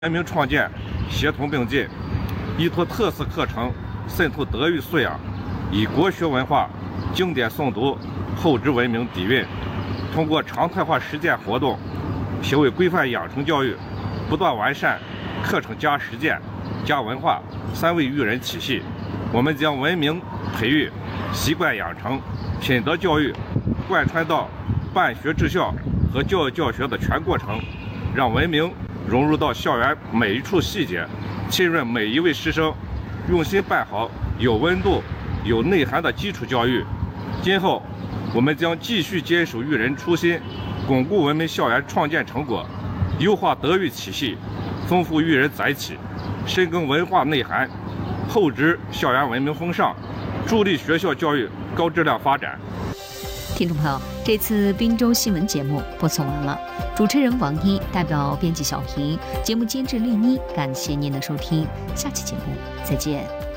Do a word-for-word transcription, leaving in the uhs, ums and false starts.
文明创建协同并进，依托特色课程渗透德育素养，以国学文化、经典诵读、厚植文明底蕴，通过常态化实践活动，学为规范养成教育不断完善课程加实践加文化三位育人体系。我们将文明培育、习惯养成、品德教育贯穿到办学治校和教育教学的全过程，让文明融入到校园每一处细节，浸润每一位师生，用心办好有温度、有内涵的基础教育。今后，我们将继续坚守育人初心，巩固文明校园创建成果，优化德育体系，丰富育人载体，深耕文化内涵，厚植校园文明风尚，助力学校教育高质量发展。 听众朋友，这次滨州新闻节目播送完了，主持人王一代表编辑小平，节目监制丽妮，感谢您的收听，下期节目再见。